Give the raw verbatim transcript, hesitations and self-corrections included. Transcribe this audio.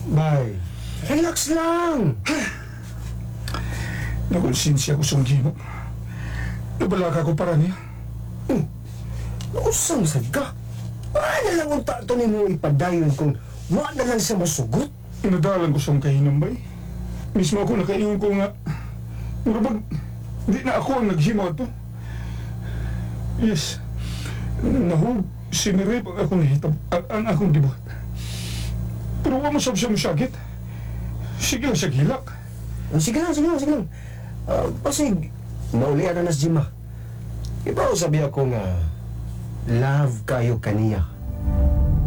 Bay, relax lang. Nakonsensya ko sa gimo. Nabalaka ko para niya. Hmm. Nausang sad ka. Paano lang ang tato ni mo ipadayon kung wala na lang siya masugot? Inadalan ko siyang kahinom bay. Mismo ako nakaingon ko nga. Murabag, di na ako ang naghimo to. Yes. Nahug, sinirip ang akong hitab, ang, ang akong gibuhat. Pero wala mo sab siya masakit. Sige lang siya gilak. Oh, sige lang, sige lang, sige lang. Uh, pasig, naulian na nas Jima. Iba sabi ako nga, love kayo kaniya.